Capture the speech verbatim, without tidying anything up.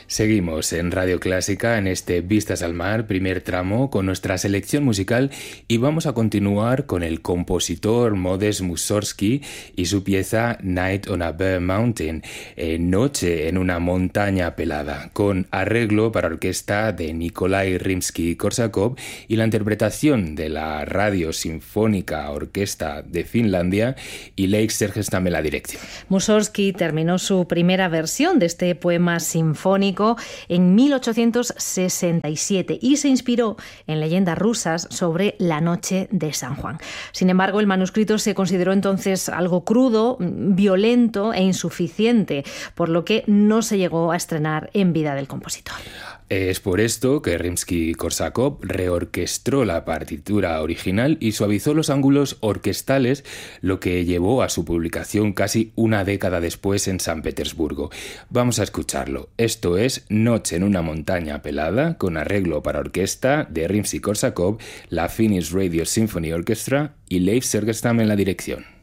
Seguimos en Radio Clásica en este Vistas al Mar, primer tramo, con nuestra selección musical y vamos a continuar con el compositor Modest Mussorgsky y su pieza Night on a Bare Mountain, eh, Noche en una montaña pelada, con arreglo para orquesta de Nikolai Rimsky-Korsakov y la interpretación de la Radio Sinfónica Orquesta de Finlandia y Leif Sergestam en la dirección. Mussorgsky terminó su primera versión de este poema sinfónico en mil ochocientos sesenta y siete y se inspiró en leyendas rusas sobre la noche de San Juan. Sin embargo, el manuscrito se consideró entonces algo crudo, violento e insuficiente, por lo que no se llegó a estrenar en vida del compositor. Es por esto que Rimsky-Korsakov reorquestró la partitura original y suavizó los ángulos orquestales, lo que llevó a su publicación casi una década después en San Petersburgo. Vamos a escucharlo. Esto es Noche en una montaña pelada, con arreglo para orquesta de Rimsky-Korsakov, la Finnish Radio Symphony Orchestra y Leif Sergestam en la dirección.